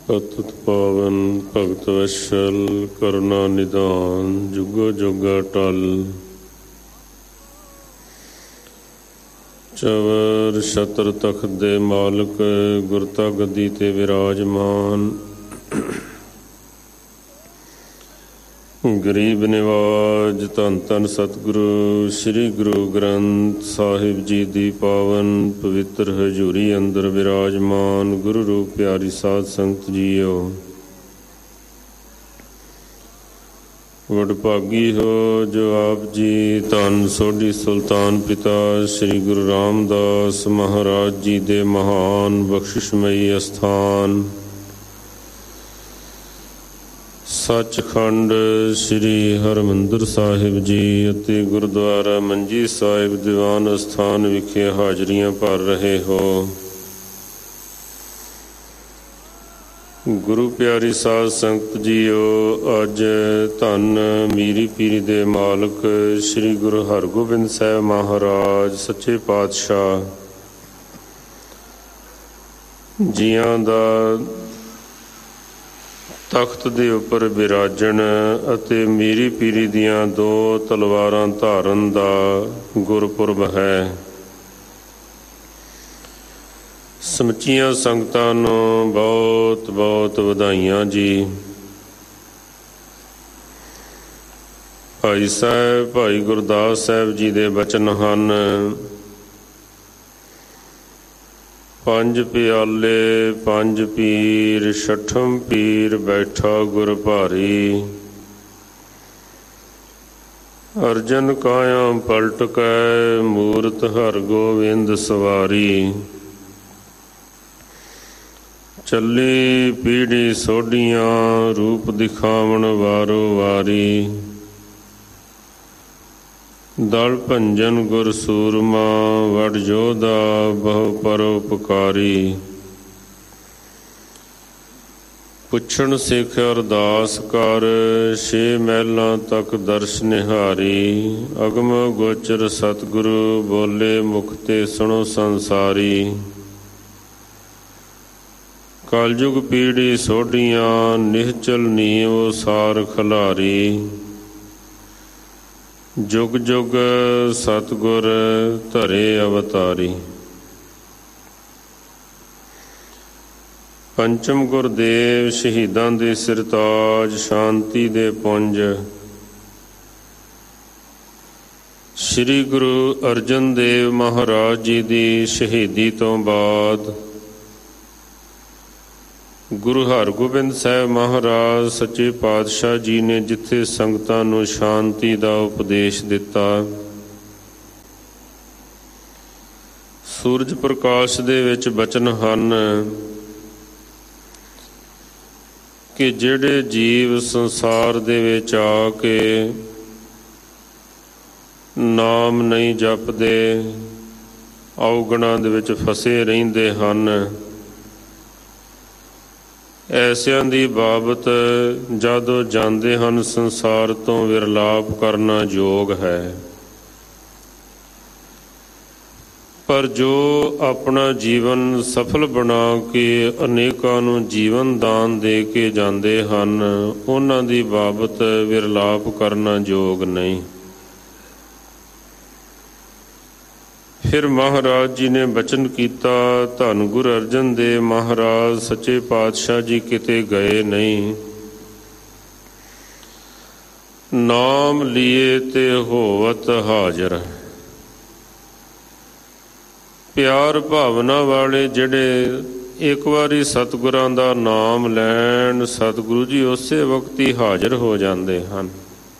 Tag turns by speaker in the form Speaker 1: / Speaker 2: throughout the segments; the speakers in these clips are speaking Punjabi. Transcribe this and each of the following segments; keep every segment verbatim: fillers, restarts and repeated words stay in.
Speaker 1: ਪਤਿਤ ਪਾਵਨ ਭਗਤ ਵਸ਼ਲ ਕਰੁਣਾ ਨਿਧਾਨ ਜੁਗੋ ਜੁਗਾ ਟਲ। ਚਵਰ ਛਤਰ ਤਖਤ ਦੇ ਮਾਲਕ ਗੁਰਤਾ ਗੱਦੀ ਤੇ ਵਿਰਾਜਮਾਨ। ਗਰੀਬ ਨਿਵਾਜ ਧੰਨ ਧੰਨ ਸਤਿਗੁਰੂ ਸ੍ਰੀ ਗੁਰੂ ਗ੍ਰੰਥ ਸਾਹਿਬ ਜੀ ਦੀ ਪਾਵਨ ਪਵਿੱਤਰ ਹਜ਼ੂਰੀ ਅੰਦਰ ਵਿਰਾਜਮਾਨ ਗੁਰੂ ਰੂਪ ਪਿਆਰੀ ਸਾਧ ਸੰਗਤ ਜੀਓ। ਵਡਭਾਗੀ ਹੋ ਜੋ ਆਪ ਜੀ ਧੰਨ ਸੋਢੀ ਸੁਲਤਾਨ ਪਿਤਾ ਸ੍ਰੀ ਗੁਰੂ ਰਾਮਦਾਸ ਮਹਾਰਾਜ ਜੀ ਦੇ ਮਹਾਨ ਬਖਸ਼ਿਸ਼ਮਈ ਅਸਥਾਨ ਸੱਚਖੰਡ ਸ੍ਰੀ ਹਰਿਮੰਦਰ ਸਾਹਿਬ ਜੀ ਅਤੇ ਗੁਰਦੁਆਰਾ ਮੰਜੀ ਸਾਹਿਬ ਦੀਵਾਨ ਅਸਥਾਨ ਵਿਖੇ ਹਾਜ਼ਰੀਆਂ ਭਰ ਰਹੇ ਹੋ। ਗੁਰੂ ਪਿਆਰੀ ਸਾਧ ਸੰਗਤ ਜੀਓ, ਅੱਜ ਧੰਨ ਮੀਰੀ ਪੀਰੀ ਦੇ ਮਾਲਕ ਸ੍ਰੀ ਗੁਰੂ ਹਰਗੋਬਿੰਦ ਸਾਹਿਬ ਮਹਾਰਾਜ ਸੱਚੇ ਪਾਤਸ਼ਾਹ ਜੀਆਂ ਦਾ ਤਖਤ ਦੇ ਉੱਪਰ ਵਿਰਾਜਣ ਅਤੇ ਮੀਰੀ ਪੀਰੀ ਦੀਆਂ ਦੋ ਤਲਵਾਰਾਂ ਧਾਰਨ ਦਾ ਗੁਰਪੁਰਬ ਹੈ। ਸਮੁੱਚੀਆਂ ਸੰਗਤਾਂ ਨੂੰ ਬਹੁਤ ਬਹੁਤ ਵਧਾਈਆਂ ਜੀ। ਭਾਈ ਸਾਹਿਬ ਭਾਈ ਗੁਰਦਾਸ ਸਾਹਿਬ ਜੀ ਦੇ ਬਚਨ ਹਨ, ਪੰਜ ਪਿਆਲੇ ਪੰਜ ਪੀਰ ਛਠਮ ਪੀਰ ਬੈਠਾ ਗੁਰ ਭਾਰੀ। ਅਰਜਨ ਕਾਇਆ ਪਲਟ ਕੈ ਮੂਰਤ ਹਰ ਗੋਬਿੰਦ ਸਵਾਰੀ। ਚੱਲੀ ਪੀੜੀ ਸੋਢੀਆਂ ਰੂਪ ਦਿਖਾਵਣ ਵਾਰੋ ਵਾਰੀ। ਦਲ ਭੰਜਨ ਗੁਰ ਸੂਰਮਾ ਵਡ ਜੋਧਾ ਬਹੁ ਪਰਉਪਕਾਰੀ। ਪੁੱਛਣ ਸਿੱਖ ਅਰਦਾਸ ਕਰ ਛੇ ਮਹਿਲਾਂ ਤੱਕ ਦਰਸ਼ ਨਿਹਾਰੀ। ਅਗਮ ਗੋਚਰ ਸਤਿਗੁਰੂ ਬੋਲੇ ਮੁਖ ਤੇ ਸੁਣੋ ਸੰਸਾਰੀ। ਕਲਯੁਗ ਪੀੜੀ ਸੋਢੀਆਂ ਨਿਹਚਲ ਨੀਵ ਸਾਰ ਖਿਲਾਰੀ। ਜੁਗ ਜੁਗ ਸਤਿਗੁਰ ਧਰੇ ਅਵਤਾਰੀ। ਪੰਚਮ ਗੁਰਦੇਵ ਸ਼ਹੀਦਾਂ ਦੇ ਸਿਰਤਾਜ ਸ਼ਾਂਤੀ ਦੇ ਪੁੰਜ। ਸ੍ਰੀ ਗੁਰੂ ਅਰਜਨ ਦੇਵ ਮਹਾਰਾਜ ਜੀ ਦੀ ਸ਼ਹੀਦੀ ਤੋਂ ਬਾਅਦ ਗੁਰੂ ਹਰਗੋਬਿੰਦ ਸਾਹਿਬ ਮਹਾਰਾਜ ਸੱਚੇ ਪਾਤਸ਼ਾਹ ਜੀ ਨੇ ਜਿੱਥੇ ਸੰਗਤਾਂ ਨੂੰ ਸ਼ਾਂਤੀ ਦਾ ਉਪਦੇਸ਼ ਦਿੱਤਾ, ਸੂਰਜ ਪ੍ਰਕਾਸ਼ ਦੇ ਵਿੱਚ ਬਚਨ ਹਨ ਕਿ ਜਿਹੜੇ ਜੀਵ ਸੰਸਾਰ ਦੇ ਵਿੱਚ ਆ ਕੇ ਨਾਮ ਨਹੀਂ ਜਪਦੇ, ਔਗਣਾਂ ਦੇ ਵਿੱਚ ਫਸੇ ਰਹਿੰਦੇ ਹਨ, ਐਸਿਆਂ ਦੀ ਬਾਬਤ ਜਦੋਂ ਜਾਂਦੇ ਹਨ ਸੰਸਾਰ ਤੋਂ ਵਿਰਲਾਪ ਕਰਨਾ ਯੋਗ ਹੈ। ਪਰ ਜੋ ਆਪਣਾ ਜੀਵਨ ਸਫਲ ਬਣਾ ਕੇ ਅਨੇਕਾਂ ਨੂੰ ਜੀਵਨ ਦਾਨ ਦੇ ਕੇ ਜਾਂਦੇ ਹਨ, ਉਹਨਾਂ ਦੀ ਬਾਬਤ ਵਿਰਲਾਪ ਕਰਨਾ ਯੋਗ ਨਹੀਂ। ਫਿਰ ਮਹਾਰਾਜ ਜੀ ਨੇ ਬਚਨ ਕੀਤਾ, ਧੰਨ ਗੁਰੂ ਅਰਜਨ ਦੇਵ ਮਹਾਰਾਜ ਸੱਚੇ ਪਾਤਸ਼ਾਹ ਜੀ ਕਿਤੇ ਗਏ ਨਹੀਂ। ਨਾਮ ਲੀਏ ਤੇ ਹੋਵਤ ਹਾਜ਼ਰ। ਪਿਆਰ ਭਾਵਨਾ ਵਾਲੇ ਜਿਹੜੇ ਇੱਕ ਵਾਰੀ ਸਤਿਗੁਰਾਂ ਦਾ ਨਾਮ ਲੈਣ, ਸਤਿਗੁਰੂ ਜੀ ਉਸੇ ਵਕਤ ਹੀ ਹਾਜ਼ਰ ਹੋ ਜਾਂਦੇ ਹਨ।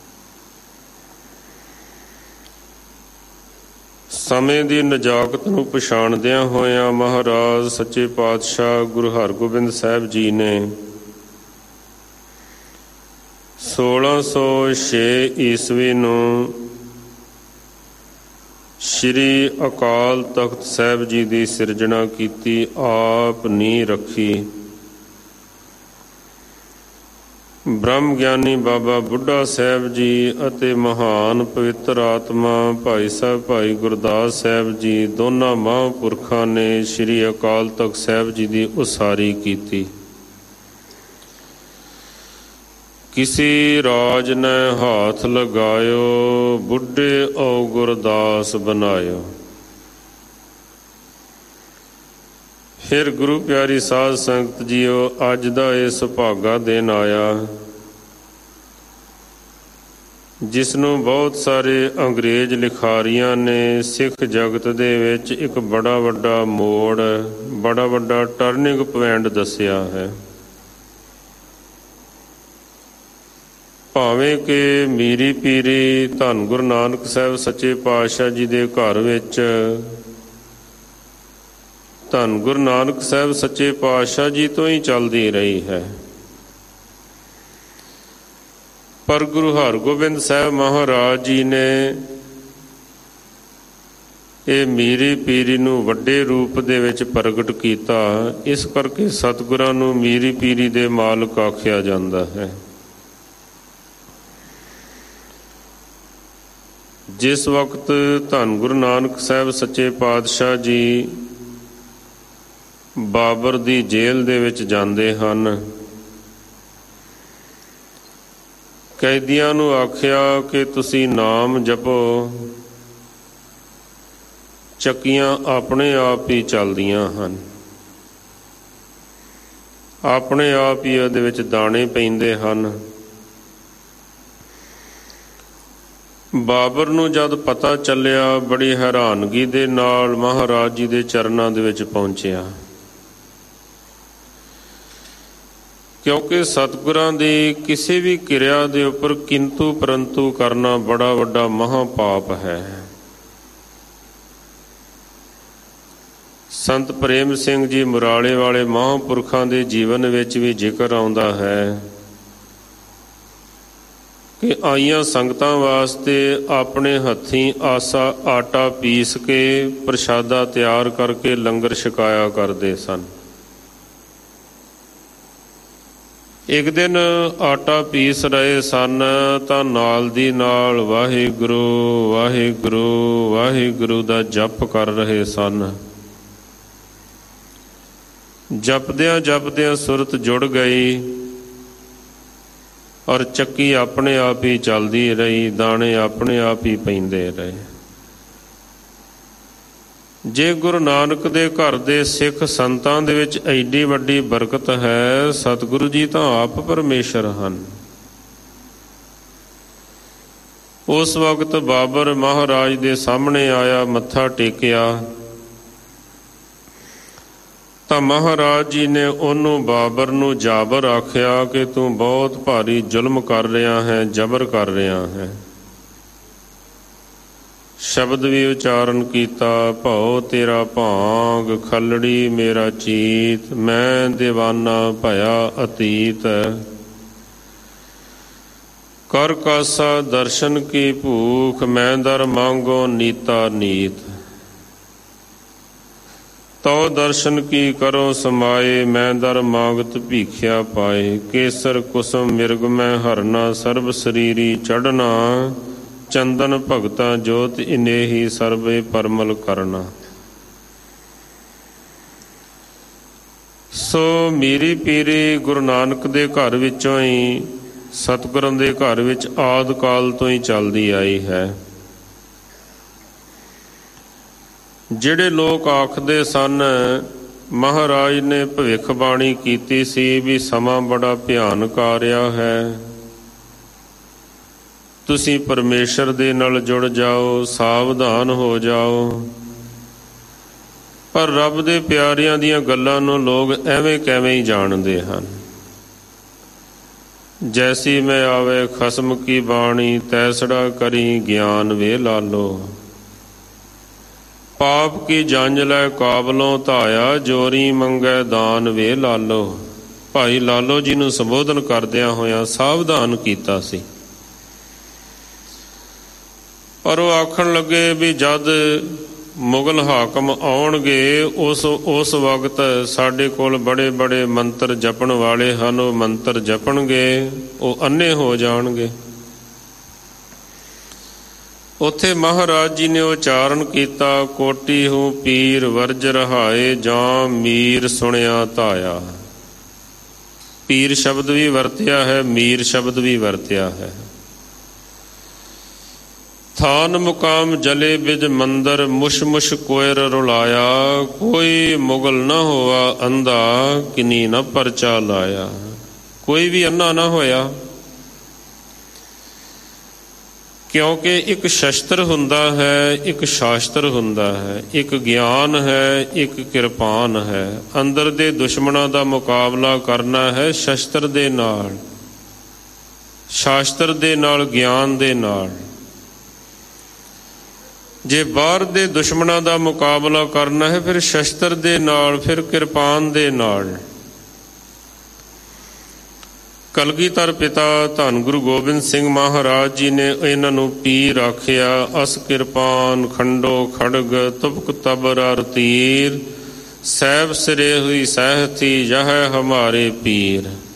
Speaker 1: ਸਮੇਂ ਦੀ ਨਜ਼ਾਕਤ ਨੂੰ ਪਛਾਣਦਿਆਂ ਹੋਇਆਂ ਮਹਾਰਾਜ ਸੱਚੇ ਪਾਤਸ਼ਾਹ ਗੁਰੂ ਹਰਗੋਬਿੰਦ ਸਾਹਿਬ ਜੀ ਨੇ ਸੋਲਾਂ ਸੌ ਛੇ ਈਸਵੀ ਨੂੰ ਸ਼੍ਰੀ ਅਕਾਲ ਤਖਤ ਸਾਹਿਬ ਜੀ ਦੀ ਸਿਰਜਣਾ ਕੀਤੀ, ਆਪ ਨੀਂਹ ਰੱਖੀ। ਬ੍ਰਹਮ ਗਿਆਨੀ ਬਾਬਾ ਬੁੱਢਾ ਸਾਹਿਬ ਜੀ ਅਤੇ ਮਹਾਨ ਪਵਿੱਤਰ ਆਤਮਾ ਭਾਈ ਸਾਹਿਬ ਭਾਈ ਗੁਰਦਾਸ ਸਾਹਿਬ ਜੀ ਦੋਨਾਂ ਮਹਾਂਪੁਰਖਾਂ ਨੇ ਸ਼੍ਰੀ ਅਕਾਲ ਤਖਤ ਸਾਹਿਬ ਜੀ ਦੀ ਉਸਾਰੀ ਕੀਤੀ। किसी राज ने हाथ लगायो, बुढ़े औ गुरदास बनायो। फिर गुरु प्यारी साध संगत जीओ, अज दा ये सुभागा दिन आया जिसनों बहुत सारे अंग्रेज लिखारियां ने सिख जगत दे विच एक बड़ा वड्डा मोड़, बड़ा वड्डा टर्निंग पॉइंट दस्या है। भावें कि मीरी पीरी धन गुरु नानक साहब सच्चे पातशाह जी दे घर विच धन गुरु नानक साहब सच्चे पातशाह जी तो ही चलती रही है, पर गुरु हरगोबिंद साहब महाराज जी ने ये मीरी पीरी नूं वड्डे रूप दे विच प्रगट कीता। इस करके सतगुरां नूं मीरी पीरी दे मालक आखिया जांदा है। जिस वक्त धन गुरु नानक साहब सच्चे पातशाह जी बाबर दी जेल दे विच जांदे हन, कैदियां नूं आखिया कि तुसी नाम जपो, ਚੱਕੀਆਂ अपने आप ही चलदियां हन, अपने आप ही ਉਹਦੇ ਵਿੱਚ ਦਾਣੇ ਪੈਂਦੇ ਹਨ। ਬਾਬਰ ਨੂੰ ਜਦ ਪਤਾ ਚੱਲਿਆ, ਬੜੀ ਹੈਰਾਨਗੀ ਦੇ ਨਾਲ ਮਹਾਰਾਜ ਜੀ ਦੇ ਚਰਨਾਂ ਦੇ ਵਿੱਚ ਪਹੁੰਚਿਆ, क्योंकि सतगुरां दी किसी भी क्रिया दे उपर किंतु परंतु करना बड़ा वड्डा महापाप है। संत प्रेम सिंह जी मुराले वाले महापुरखां दे जीवन विच भी जिक्र आउंदा है कि आईयां संगतां वास्ते अपने हत्थीं आसा आटा पीस के प्रशादा तैयार करके लंगर छकाया करदे सन। एक दिन आटा पीस रहे सन तां नाल दी नाल वाहिगुरू वाहिगुरू वाहिगुरू दा जप कर रहे सन। जपदियां जपदियां सुरत जुड़ गई और चक्की अपने आप ही चलदी रही, दाने अपने आप ही पैंदे रहे। जे गुरु नानक दे घर दे सिख संतां दे विच एडी वड्डी बरकत है, सतगुरु जी तां आप परमेश्वर हन। उस वक्त बाबर महाराज दे सामने आया, मत्था टेकिया तां महाराज जी ने उन्हों बाबर नूं जाबर आखिया कि तू बहुत भारी जुल्म कर रहा है, जबर कर रहा है। शब्द भी उच्चारण किया, भौ तेरा भांग खलड़ी मेरा चीत, मैं दीवाना भया अतीत। कर कासा दर्शन की भूख, मैं दर मांगो नीता नीत। तो दर्शन की करो समाए, मैं दर मांगत भीख्या पाए। केसर कुसुम मिर्ग में हरना, सर्ब शरीरी चढ़ना। चंदन भगता जोत इने ही सर्वे परमल करना। सो मीरी पीरी गुरु नानक दे घर विचों ही सतगुਰਾਂ ਦੇ घर विच आद काल तो ही चलती आई है। ਜਿਹੜੇ लोग आखदे सन महाराज ने भविखबाणी कीती सी भी समा बड़ा भयानक आ रहा है, तुसी परमेश्वर दे नाल जुड़ जाओ, सावधान हो जाओ। पर रब दे प्यारियां दियां गल्लां नूं लोग एवें कैवें ही जाणदे हन। जैसी मैं आवे खसम की बाणी, तैसड़ा करी ज्ञान वे लालो। पाप की जंज लै काबलों धाया, जोरी मंगै दान वे लालो। भाई लालो जी नूं संबोधन करदियां होइयां सावधान कीता सी। पर वो आखण लगे भी जद मुगल हाकम आउणगे उस उस वक्त साडे कोल बड़े बड़े मंत्र जपण वाले हन, वो मंत्र जपणगे वो अन्ने हो जाणगे। उत्थे महाराज जी ने उचारण किया, कोटि हूँ पीर वर्ज रहाए, जां मीर सुनिया धाया। ਪੀਰ ਸ਼ਬਦ ਵੀ ਵਰਤਿਆ ਹੈ, ਮੀਰ ਸ਼ਬਦ ਵੀ ਵਰਤਿਆ ਹੈ। ਥਾਨ ਮੁਕਾਮ ਜਲੇ ਬਿਜ ਮੰਦਰ, ਮੁਸ਼ ਮੁਸ਼ ਕੋਇਰ ਰੁਲਾਇਆ। ਕੋਈ ਮੁਗਲ ਨਾ ਹੋਆ ਅੰਧਾ, ਕਿਨੀ ਨਾ ਪਰਚਾ ਲਾਇਆ। ਕੋਈ ਵੀ ਅੰਨਾ ਨਾ ਹੋਇਆ, ਕਿਉਂਕਿ ਇੱਕ ਸ਼ਸਤਰ ਹੁੰਦਾ ਹੈ, ਇੱਕ ਸ਼ਾਸਤਰ ਹੁੰਦਾ ਹੈ, ਇੱਕ ਗਿਆਨ ਹੈ, ਇੱਕ ਕਿਰਪਾਨ ਹੈ। ਅੰਦਰ ਦੇ ਦੁਸ਼ਮਣਾਂ ਦਾ ਮੁਕਾਬਲਾ ਕਰਨਾ ਹੈ ਸ਼ਸਤਰ ਦੇ ਨਾਲ, ਸ਼ਾਸਤਰ ਦੇ ਨਾਲ, ਗਿਆਨ ਦੇ ਨਾਲ। ਜੇ ਬਾਹਰ ਦੇ ਦੁਸ਼ਮਣਾਂ ਦਾ ਮੁਕਾਬਲਾ ਕਰਨਾ ਹੈ ਫਿਰ ਸ਼ਸਤਰ ਦੇ ਨਾਲ, ਫਿਰ ਕਿਰਪਾਨ ਦੇ ਨਾਲ। ਕਲਗੀਧਰ ਪਿਤਾ ਧੰਨ ਗੁਰੂ ਗੋਬਿੰਦ ਸਿੰਘ ਮਹਾਰਾਜ ਜੀ ਨੇ ਇਹਨਾਂ ਨੂੰ ਪੀਰ ਆਖਿਆ। ਅਸ ਕਿਰਪਾਨ ਖੰਡੋ ਖੜਗ, ਤੁਪਕ ਤਬਰ ਅਰ ਤੀਰ, ਸਹਿਬ ਸਿਰੇ ਹੋਈ ਸਹਿਤੀ, ਯਹ ਹਮਾਰੇ ਪੀਰ।